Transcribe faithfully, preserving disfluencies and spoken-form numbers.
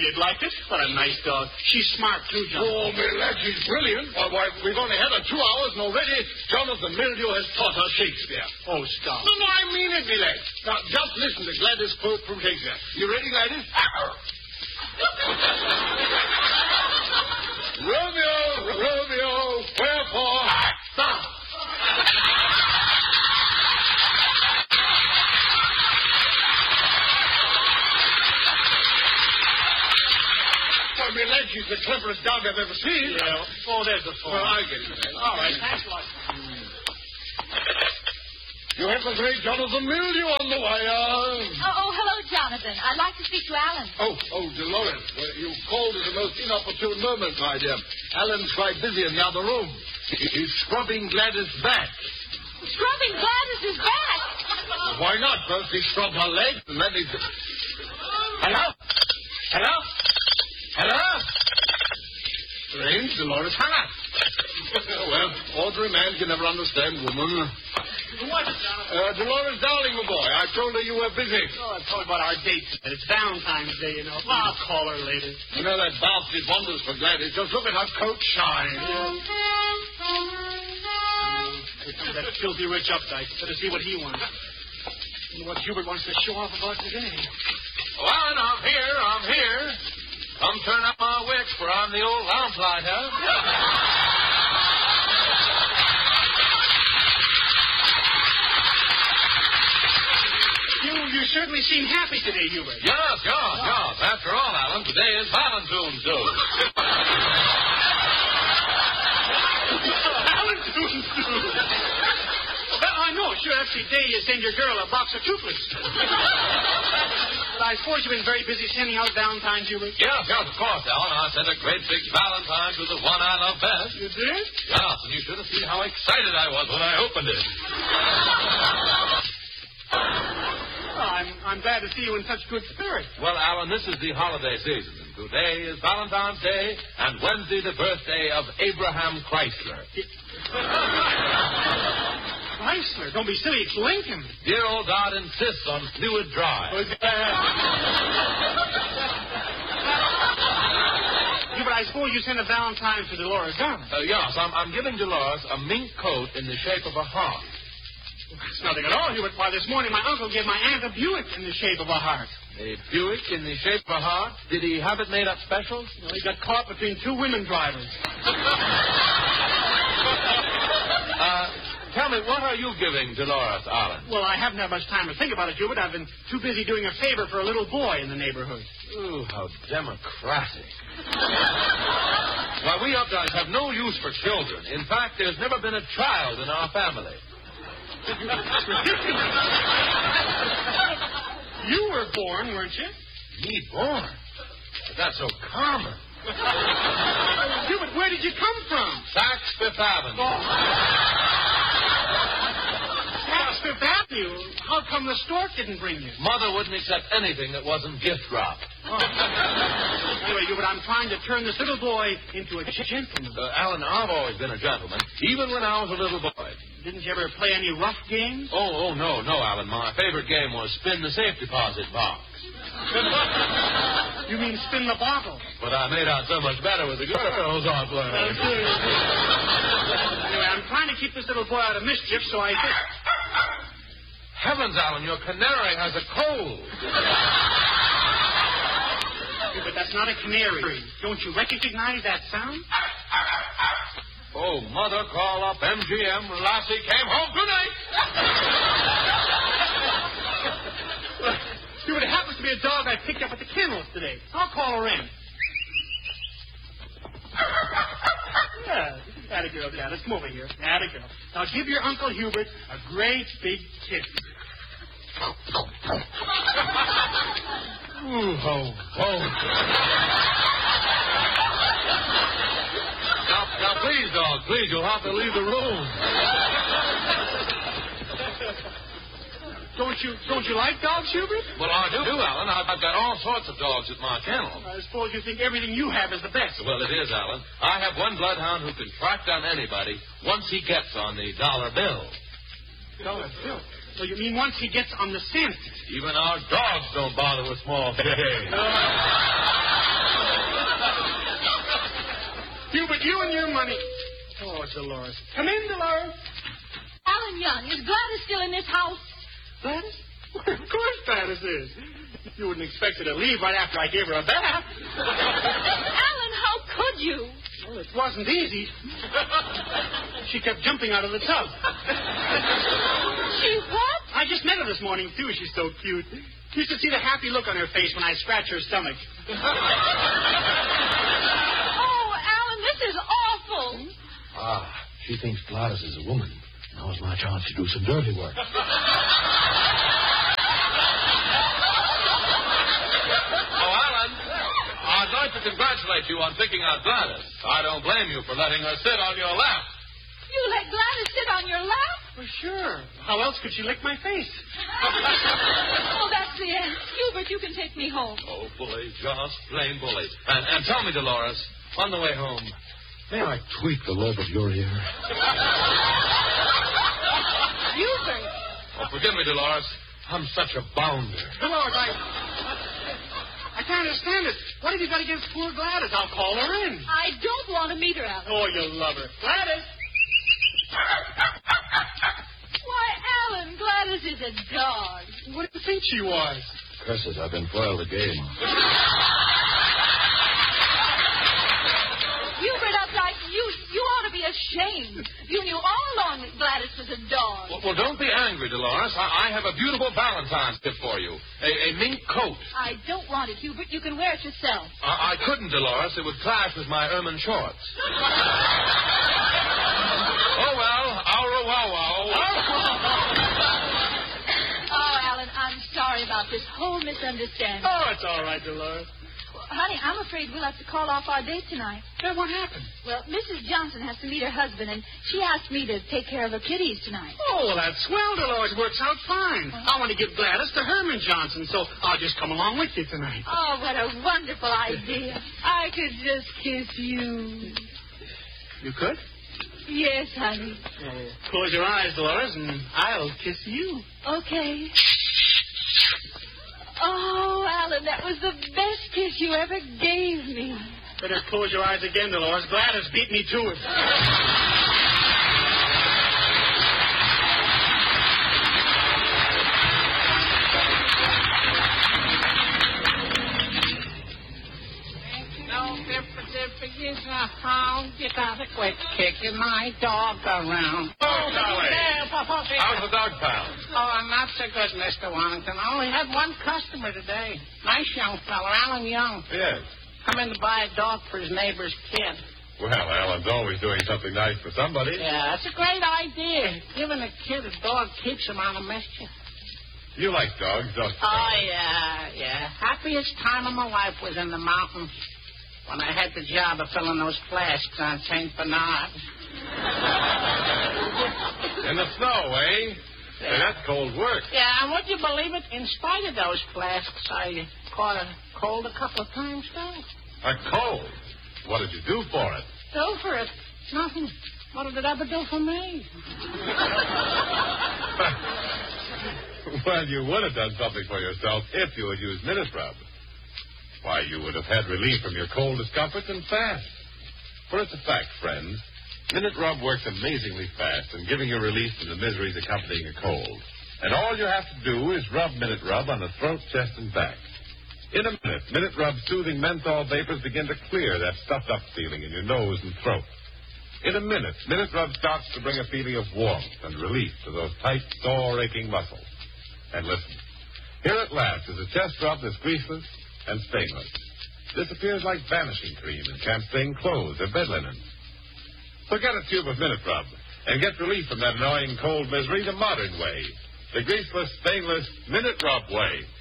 you'd like it. What a nice dog. She's smart, too, John. Oh, my lad, she's brilliant. Why, why, we've only had her two hours, and already Jonathan Mildew has taught her Shakespeare. Oh, stop. No, no, I mean it, my lad. Now, just listen to Gladys' quote from Shakespeare. You ready, Gladys? Romeo, Romeo, wherefore? Stop. Well, my lad, she's the cleverest dog I've ever seen. Yeah. Oh, there's the phone. Well, I'll get it, man. All right, thanks a lot. You have the great Jonathan Mildew on the wire. Oh, oh, hello, Jonathan. I'd like to speak to Alan. Oh, oh, Dolores. Well, you called at the most inopportune moment, my dear. Alan's quite busy in the other room. He's scrubbing Gladys' back. Scrubbing Gladys' back? Well, why not? First he scrubbed her legs, and then he... Hello? Hello? Hello? Strange, Dolores Hannah. Well, ordinary man can never understand woman. What, Jonathan? Uh, Dolores Dowling, my boy, I told her you were busy. Oh, I told you about our date. It's Valentine's Day, you know. Well, I'll call her later. You know, that bath did wonders for Gladys. Just look at her coat shine. Here comes that filthy rich Updike. Better see what he wants. And what Hubert wants to show off about today. Well, and I'm here, I'm here. Come turn up my wicks, for I'm the old lamplighter. You, you certainly seem happy today, Hubert. Yes, yes, yes. After all, Alan, today is Valentine's Day. Valentine's Day. Well, I know. Sure, that's the day you send your girl a box of chocolates. But I suppose you've been very busy sending out Valentine's, Hubert. Yes, yes, of course, Alan. I sent a great big Valentine to the one I love best. You did? Yes, and you should have seen how excited I was when I opened it. Well, I'm, I'm glad to see you in such good spirits. Well, Alan, this is the holiday season. And today is Valentine's Day, and Wednesday the birthday of Abraham Chrysler. Chrysler? Don't be silly. It's Lincoln. Dear old God insists on fluid drive. Yeah, but I suppose you sent a Valentine to Dolores Garland. Uh, yes, I'm, I'm giving Dolores a mink coat in the shape of a heart. It's nothing at all, Hubert. Why, this morning my uncle gave my aunt a Buick in the shape of a heart. A Buick in the shape of a heart? Did he have it made up special? Well, he got caught between two women drivers. uh, tell me, what are you giving Dolores, Alan? Well, I haven't had much time to think about it, Hubert. I've been too busy doing a favor for a little boy in the neighborhood. Ooh, how democratic. Why, we Updikes have no use for children. In fact, there's never been a child in our family. You were born, weren't you? Me born? But that's so common. Hubert, where did you come from? Saks Fifth Avenue. Oh. Saks Fifth Avenue? How come the stork didn't bring you? Mother wouldn't accept anything that wasn't gift wrap. Oh. Anyway, Hubert, I'm trying to turn this little boy into a gentleman. Uh, Alan, I've always been a gentleman, even when I was a little boy. Didn't you ever play any rough games? Oh, oh, no, no, Alan. My favorite game was spin the safe deposit box. You mean spin the bottle? But I made out so much better with the girls I played. Anyway, I'm trying to keep this little boy out of mischief, so I think... Heavens, Alan, your canary has a cold. Yeah, but that's not a canary. Don't you recognize that sound? Oh, Mother, call up M G M. Lassie came home tonight. Well, it happens to be a dog I picked up at the kennels today. I'll call her in. Yeah, atta girl, Gladys. Come over here. Atta girl. Now give your Uncle Hubert a great big kiss. Ooh, ho, ho. Now, now, please, dog, please, you'll have to leave the room. Don't you don't you like dogs, Hubert? Well, I do, Alan. I've, I've got all sorts of dogs at my kennel. I suppose you think everything you have is the best. Well, it is, Alan. I have one bloodhound who can track down anybody once he gets on the dollar bill. Dollar bill? So you mean once he gets on the scent? Even our dogs don't bother with small fish. Hubert, you and your money. Oh, Dolores. Come in, Dolores. Alan Young, is Gladys still in this house? Gladys? Well, of course Gladys is. You wouldn't expect her to leave right after I gave her a bath. Alan, how could you? Well, it wasn't easy. She kept jumping out of the tub. She what? I just met her this morning, too. She's so cute. You should see the happy look on her face when I scratch her stomach. Oh, Alan, this is awful. Ah, she thinks Gladys is a woman. Now's my chance to do some dirty work. I'd like to congratulate you on picking out Gladys. I don't blame you for letting her sit on your lap. You let Gladys sit on your lap? Well, sure. How else could she lick my face? Oh, that's the end. Hubert, you can take me home. Oh, bully, just plain bully. And, and tell me, Dolores, on the way home, May I tweak the lobe of your ear? Hubert. Oh, forgive me, Dolores. I'm such a bounder. Dolores, I... I can't understand it. What have you got against poor Gladys? I'll call her in. I don't want to meet her, Alan. Oh, you love her. Gladys! Why, Alan, Gladys is a dog. What did you think she was? Curse it, I've been foiled again. Hubert Updike, you, you ought to be ashamed. You knew all along that Gladys was a dog. Well, well don't be angry, Dolores. I, I have a beautiful Valentine's gift for you. A, a mink coat. I don't want it, Hubert. You can wear it yourself. I, I couldn't, Dolores. It would clash with my ermine shorts. Oh, well. Au wow Oh, Alan, I'm sorry about this whole misunderstanding. Oh, it's all right, Dolores. Well, honey, I'm afraid we'll have to call off our date tonight. Hey, what happened? Well, Missus Johnson has to meet her husband, and she asked me to take care of her kitties tonight. Oh, well, that's swell, Dolores. Works out fine. I want to give Gladys to Herman Johnson, so I'll just come along with you tonight. Oh, what a wonderful idea. I could just kiss you. You could? Yes, honey. Oh, close your eyes, Dolores, and I'll kiss you. Okay. Oh, Alan, that was the best kiss you ever gave me. Better close your eyes again, Dolores. Gladys beat me to it. No difference is a hound. You gotta quit kicking my dog around. Oh, Dolly. How's the dog pound? Oh, not so good, Mister Wellington. I only had one customer today. Nice young fella, Alan Young. Yes. Come in to buy a dog for his neighbor's kid. Well, Alan's always doing something nice for somebody. Yeah, that's a great idea. Giving a kid a dog keeps him out of mischief. You like dogs, don't you? Oh, yeah, yeah. Happiest time of my life was in the mountains when I had the job of filling those flasks on Saint Bernard. In the snow, eh? Say, that's cold work. Yeah, and would you believe it? In spite of those flasks, I caught a cold a couple of times, though. A cold? What did you do for it? Do for it? Nothing. What did it ever do for me? Well, you would have done something for yourself if you had used Minute Rub. Why, you would have had relief from your cold discomforts and fast. For it's a fact, friends. Minute Rub works amazingly fast in giving you relief from the miseries accompanying a cold. And all you have to do is rub Minute Rub on the throat, chest, and back. In a minute, Minute Rub's soothing menthol vapors begin to clear that stuffed-up feeling in your nose and throat. In a minute, Minute Rub starts to bring a feeling of warmth and relief to those tight, sore, aching muscles. And listen, here at last is a chest rub that's greaseless and stainless. This appears like vanishing cream and can't stain clothes or bed linen. So get a tube of Minute Rub and get relief from that annoying cold misery the modern way. The greaseless, stainless Minute Rub way.